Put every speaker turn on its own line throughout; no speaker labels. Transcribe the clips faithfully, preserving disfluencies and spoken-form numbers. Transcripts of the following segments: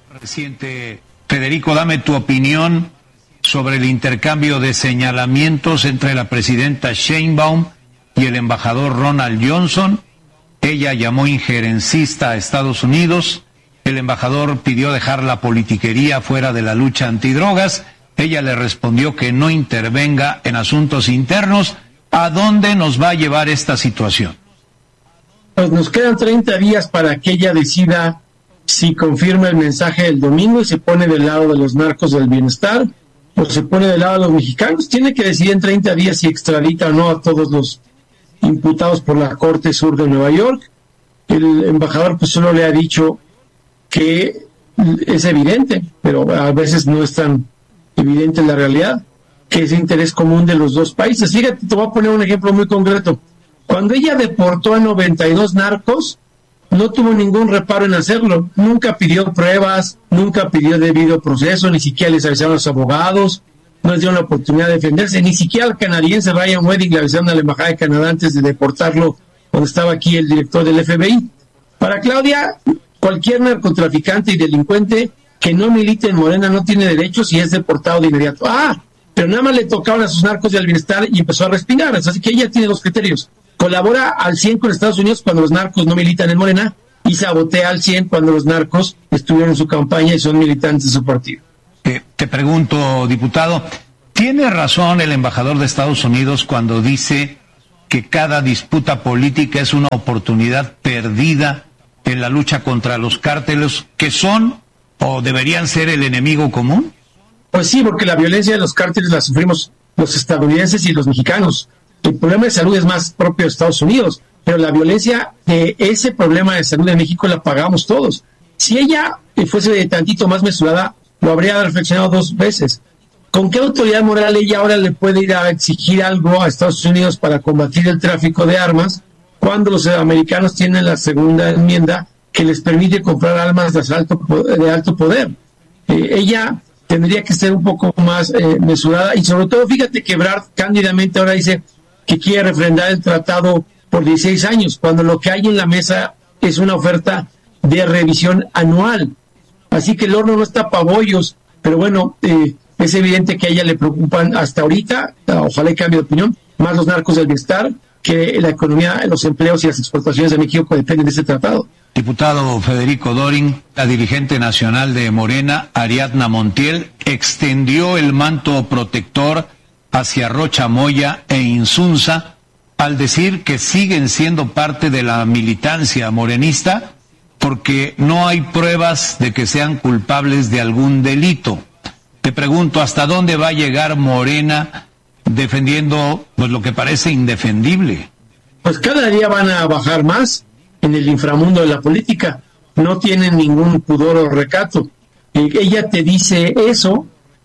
Reciente, Federico, dame tu opinión sobre el intercambio de señalamientos entre la presidenta Sheinbaum y el embajador Ronald Johnson. Ella llamó injerencista a Estados Unidos, el embajador pidió dejar la politiquería fuera de la lucha antidrogas, ella le respondió que no intervenga en asuntos internos. ¿A dónde nos va a llevar esta situación?
Pues nos quedan treinta días para que ella decida si confirma el mensaje del domingo y se pone del lado de los narcos del bienestar o se pone del lado de los mexicanos. Tiene que decidir en treinta días si extradita o no a todos los imputados por la Corte Sur de Nueva York. El embajador pues solo le ha dicho que es evidente, pero a veces no es tan evidente en la realidad, que es interés común de los dos países. Fíjate, te voy a poner un ejemplo muy concreto. Cuando ella deportó a noventa y dos narcos, no tuvo ningún reparo en hacerlo. Nunca pidió pruebas, nunca pidió debido proceso, ni siquiera les avisaron a los abogados, no les dieron la oportunidad de defenderse, ni siquiera al canadiense Ryan Wedding le avisaron a la Embajada de Canadá antes de deportarlo, cuando estaba aquí el director del F B I. Para Claudia, cualquier narcotraficante y delincuente que no milite en Morena no tiene derechos y es deportado de inmediato. Ah, pero nada más le tocaban a sus narcos del bienestar y empezó a respirar. Así que ella tiene dos criterios. Colabora al cien con Estados Unidos cuando los narcos no militan en Morena y sabotea al cien cuando los narcos estuvieron en su campaña y son militantes de su partido.
Eh, te pregunto, diputado, ¿tiene razón el embajador de Estados Unidos cuando dice que cada disputa política es una oportunidad perdida en la lucha contra los cárteles que son o deberían ser el enemigo común?
Pues sí, porque la violencia de los cárteles la sufrimos los estadounidenses y los mexicanos. El problema de salud es más propio de Estados Unidos, pero la violencia de ese problema de salud de México la pagamos todos. Si ella fuese tantito más mesurada, lo habría reflexionado dos veces. ¿Con qué autoridad moral ella ahora le puede ir a exigir algo a Estados Unidos para combatir el tráfico de armas cuando los americanos tienen la segunda enmienda que les permite comprar armas de alto, de alto poder? Eh, ella tendría que ser un poco más eh, mesurada y sobre todo, fíjate que Ebrard cándidamente ahora dice que quiere refrendar el tratado por dieciséis años, cuando lo que hay en la mesa es una oferta de revisión anual. Así que el horno no está para bollos, pero bueno, eh, es evidente que a ella le preocupan hasta ahorita, ojalá y cambie de opinión, más los narcos del bienestar que la economía, los empleos y las exportaciones de México que dependen de ese tratado.
Diputado Federico Dorin, la dirigente nacional de Morena, Ariadna Montiel, extendió el manto protector hacia Rocha Moya e Insunza al decir que siguen siendo parte de la militancia morenista porque no hay pruebas de que sean culpables de algún delito. Te pregunto, ¿hasta dónde va a llegar Morena defendiendo pues lo que parece indefendible?
Pues cada día van a bajar más en el inframundo de la política. No tienen ningún pudor o recato. Eh, ella te dice eso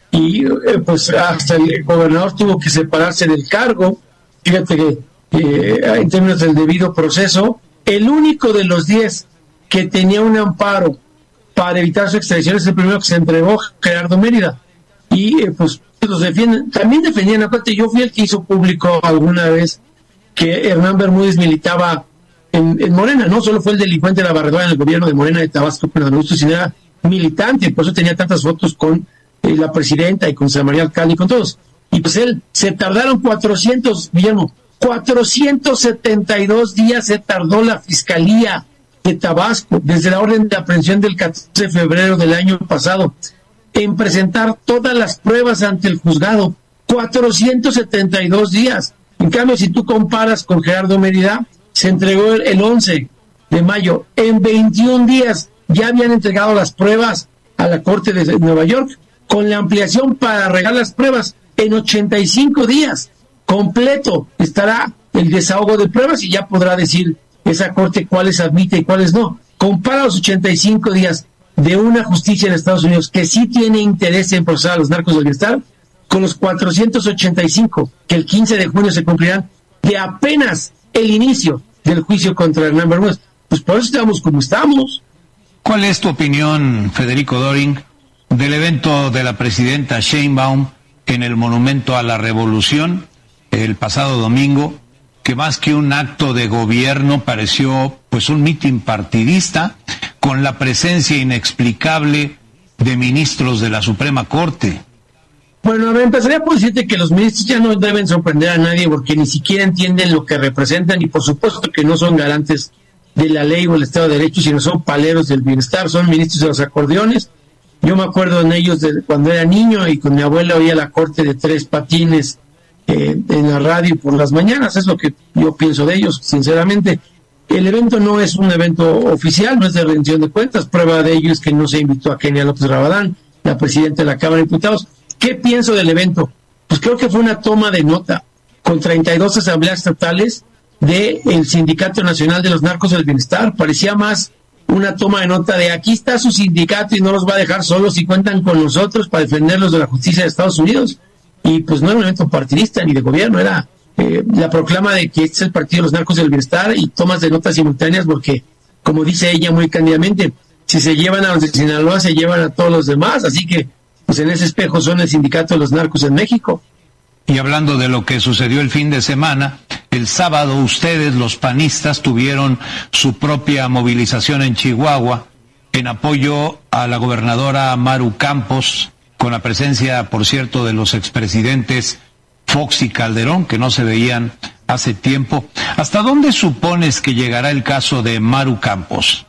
y eh, pues hasta el gobernador tuvo que separarse del cargo. Fíjate que eh, en términos del debido proceso, el único de los diez que tenía un amparo para evitar su extradición es el primero que se entregó, Gerardo Mérida. Y eh, pues los defienden, también defendían, aparte yo fui el que hizo público alguna vez que Hernán Bermúdez militaba en, en Morena, no solo fue el delincuente de la barredora en el gobierno de Morena de Tabasco con Augusto, sino era militante, por eso tenía tantas fotos con eh, la presidenta y con Sara María Alcalde y con todos. Y pues él, se tardaron cuatrocientos, Guillermo, cuatrocientos setenta y dos días se tardó la Fiscalía de Tabasco, desde la orden de aprehensión del catorce de febrero del año pasado, en presentar todas las pruebas ante el juzgado. cuatrocientos setenta y dos días. En cambio, si tú comparas con Gerardo Mérida, se entregó el, el once de mayo. En veintiún días ya habían entregado las pruebas a la Corte de Nueva York, con la ampliación para arreglar las pruebas en ochenta y cinco días. Completo estará el desahogo de pruebas y ya podrá decir esa Corte cuáles admite y cuáles no. Compara los ochenta y cinco días de una justicia en Estados Unidos que sí tiene interés en procesar a los narcos del bienestar con los cuatrocientos ochenta y cinco que el quince de junio se cumplirán de apenas el inicio del juicio contra Hernán Bermúdez. Pues por eso estamos como estamos.
¿Cuál es tu opinión, Federico Dorin, del evento de la presidenta Sheinbaum en el Monumento a la Revolución el pasado domingo, que más que un acto de gobierno pareció pues un mitin partidista con la presencia inexplicable de ministros de la Suprema Corte.
Bueno, a ver, empezaría por decirte que los ministros ya no deben sorprender a nadie porque ni siquiera entienden lo que representan y por supuesto que no son garantes de la ley o el Estado de Derecho, sino son paleros del bienestar, son ministros de los acordeones. Yo me acuerdo en ellos de cuando era niño y con mi abuela oía la corte de tres patines eh, en la radio por las mañanas, es lo que yo pienso de ellos, sinceramente. El evento no es un evento oficial, no es de rendición de cuentas, prueba de ello es que no se invitó a Kenia López Rabadán, la presidenta de la Cámara de Diputados. ¿Qué pienso del evento? Pues creo que fue una toma de nota con treinta y dos asambleas estatales del Sindicato Nacional de los Narcos del Bienestar. Parecía más una toma de nota de aquí está su sindicato y no los va a dejar solos y cuentan con nosotros para defenderlos de la justicia de Estados Unidos. Y pues no era un evento partidista ni de gobierno, era eh, la proclama de que este es el Partido de los Narcos del Bienestar y tomas de notas simultáneas porque, como dice ella muy cándidamente, si se llevan a los de Sinaloa, se llevan a todos los demás, así que pues en ese espejo son el Sindicato de los Narcos en México.
Y hablando de lo que sucedió el fin de semana, el sábado ustedes, los panistas, tuvieron su propia movilización en Chihuahua en apoyo a la gobernadora Maru Campos, con la presencia, por cierto, de los expresidentes Fox y Calderón, que no se veían hace tiempo. ¿Hasta dónde supones que llegará el caso de Maru Campos?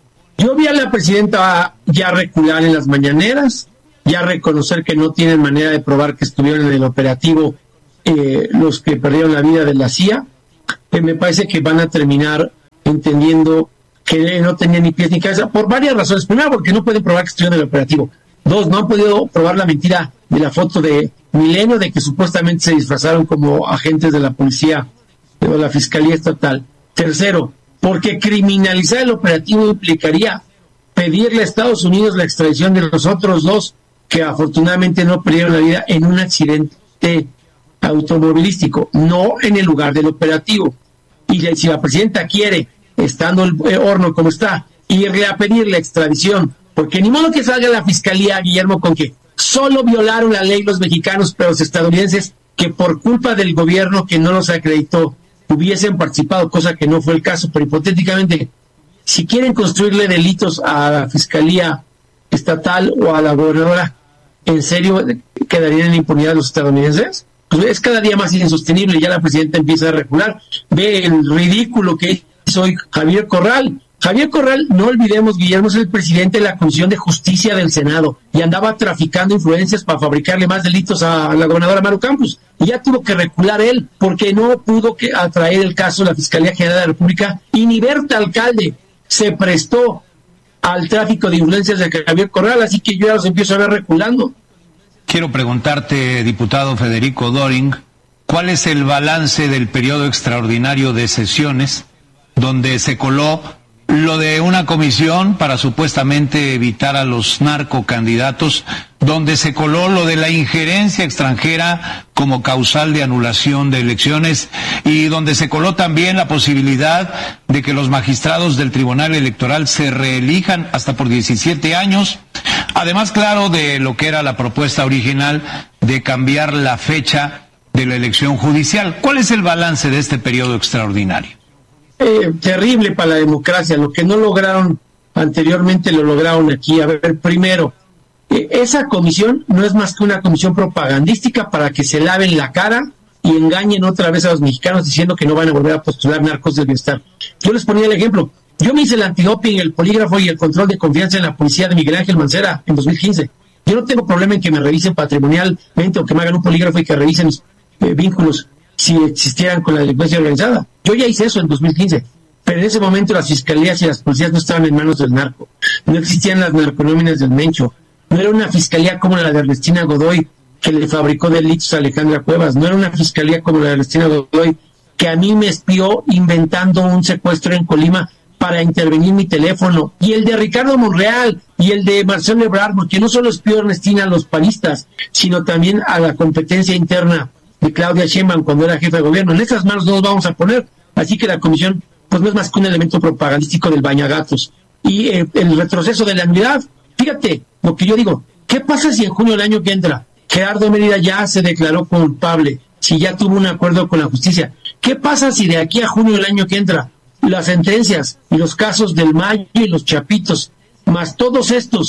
Yo vi a la presidenta ya recular en las mañaneras, ya reconocer que no tienen manera de probar que estuvieron en el operativo eh, los que perdieron la vida de la C I A. Eh, me parece que van a terminar entendiendo que no tenían ni pies ni cabeza, por varias razones. Primero, porque no pueden probar que estuvieron en el operativo. Dos, no han podido probar la mentira de la foto de Milenio, de que supuestamente se disfrazaron como agentes de la policía o la Fiscalía Estatal. Tercero, porque criminalizar el operativo implicaría pedirle a Estados Unidos la extradición de los otros dos que afortunadamente no perdieron la vida en un accidente automovilístico, no en el lugar del operativo. Y si la presidenta quiere, estando el horno como está, irle a pedir la extradición, porque ni modo que salga la Fiscalía, Guillermo, con que solo violaron la ley los mexicanos, pero los estadounidenses, que por culpa del gobierno que no los acreditó, hubiesen participado, cosa que no fue el caso, pero hipotéticamente, si quieren construirle delitos a la Fiscalía Estatal o a la gobernadora, ¿en serio quedarían en impunidad los estadounidenses? Pues es cada día más insostenible, ya la presidenta empieza a recular, ve el ridículo que hizo hoy Javier Corral. Javier Corral, no olvidemos, Guillermo, es el presidente de la Comisión de Justicia del Senado y andaba traficando influencias para fabricarle más delitos a la gobernadora Maru Campos. Y ya tuvo que recular él porque no pudo que atraer el caso a la Fiscalía General de la República y ni Berta Alcalde se prestó al tráfico de influencias de Javier Corral, así que yo ya los empiezo a ver reculando.
Quiero preguntarte, diputado Federico Doring, ¿cuál es el balance del periodo extraordinario de sesiones donde se coló lo de una comisión para supuestamente evitar a los narcocandidatos, donde se coló lo de la injerencia extranjera como causal de anulación de elecciones y donde se coló también la posibilidad de que los magistrados del Tribunal Electoral se reelijan hasta por diecisiete años? Además, claro, de lo que era la propuesta original de cambiar la fecha de la elección judicial. ¿Cuál es el balance de este periodo extraordinario?
Eh, terrible para la democracia. Lo que no lograron anteriormente lo lograron aquí. A ver, primero, eh, esa comisión no es más que una comisión propagandística para que se laven la cara y engañen otra vez a los mexicanos diciendo que no van a volver a postular narcos del bienestar. Yo les ponía el ejemplo. Yo me hice el antidoping, el polígrafo y el control de confianza en la policía de Miguel Ángel Mancera en dos mil quince. Yo no tengo problema en que me revisen patrimonialmente o que me hagan un polígrafo y que revisen mis eh, vínculos si existieran con la delincuencia organizada. Yo ya hice eso en dos mil quince, pero en ese momento las fiscalías y las policías no estaban en manos del narco, no existían las narconóminas del Mencho, no era una fiscalía como la de Ernestina Godoy que le fabricó delitos a Alejandra Cuevas, no era una fiscalía como la de Ernestina Godoy que a mí me espió inventando un secuestro en Colima para intervenir mi teléfono, y el de Ricardo Monreal y el de Marcelo Ebrard, porque no solo espió Ernestina a los panistas, sino también a la competencia interna de Claudia Sheinbaum cuando era jefe de gobierno. En esas manos no nos vamos a poner, así que la comisión pues no es más que un elemento propagandístico del bañagatos. Y eh, el retroceso de la unidad, fíjate lo que yo digo, ¿qué pasa si en junio del año que entra Gerardo Mérida ya se declaró culpable, si ya tuvo un acuerdo con la justicia? ¿Qué pasa si de aquí a junio del año que entra las sentencias y los casos del Mayo y los Chapitos, más todos estos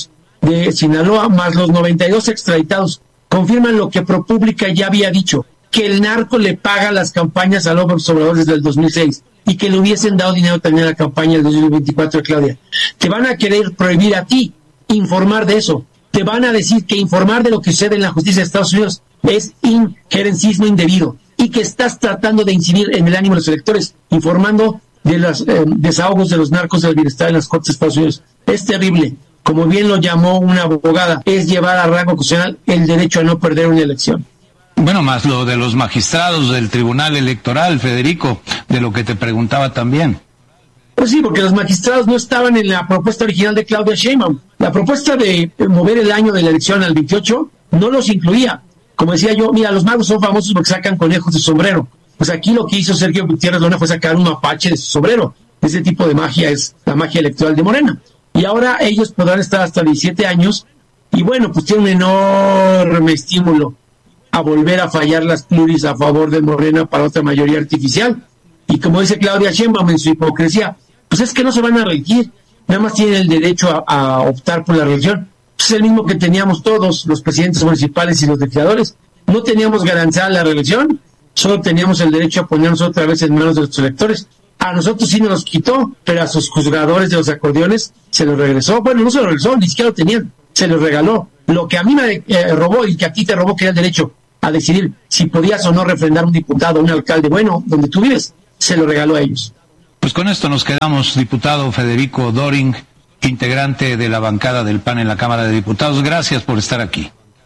de Sinaloa, más los noventa y dos extraditados, confirman lo que ProPublica ya había dicho, que el narco le paga las campañas a López Obrador desde el dos mil seis y que le hubiesen dado dinero también a la campaña del dos mil veinticuatro de Claudia. Te van a querer prohibir a ti informar de eso. Te van a decir que informar de lo que sucede en la justicia de Estados Unidos es injerencismo indebido y que estás tratando de incidir en el ánimo de los electores, informando de los eh, desahogos de los narcos del bienestar en las cortes de Estados Unidos. Es terrible. Como bien lo llamó una abogada, es llevar a rango constitucional el derecho a no perder una elección.
Bueno, más lo de los magistrados del Tribunal Electoral, Federico, de lo que te preguntaba también.
Pues sí, porque los magistrados no estaban en la propuesta original de Claudia Sheinbaum. La propuesta de mover el año de la elección al veintiocho no los incluía. Como decía yo, mira, los magos son famosos porque sacan conejos de sombrero. Pues aquí lo que hizo Sergio Gutiérrez Luna fue sacar un mapache de su sombrero. Ese tipo de magia es la magia electoral de Morena. Y ahora ellos podrán estar hasta diecisiete años y bueno, pues tiene un enorme estímulo a volver a fallar las pluris a favor de Morena para otra mayoría artificial. Y como dice Claudia Sheinbaum en su hipocresía, pues es que no se van a reelegir, nada más tienen el derecho a, a optar por la reelección. Pues es el mismo que teníamos todos, los presidentes municipales y los legisladores. No teníamos garantizada la reelección, solo teníamos el derecho a ponernos otra vez en manos de los electores. A nosotros sí nos los quitó, pero a sus juzgadores de los acordeones se los regresó. Bueno, no se los regresó, ni siquiera lo tenían, se los regaló. Lo que a mí me eh, robó y que a ti te robó, que era el derecho a decidir si podías o no refrendar un diputado, un alcalde, bueno, donde tú vives, se lo regaló a ellos.
Pues con esto nos quedamos, diputado Federico Doring, integrante de la bancada del P A N en la Cámara de Diputados. Gracias por estar aquí.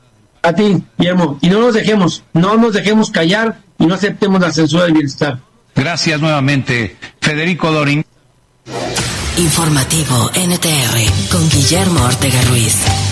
A ti, Guillermo, y no nos dejemos, no nos dejemos callar y no aceptemos la censura del bienestar.
Gracias nuevamente, Federico Doring.
Informativo N T R con Guillermo Ortega Ruiz.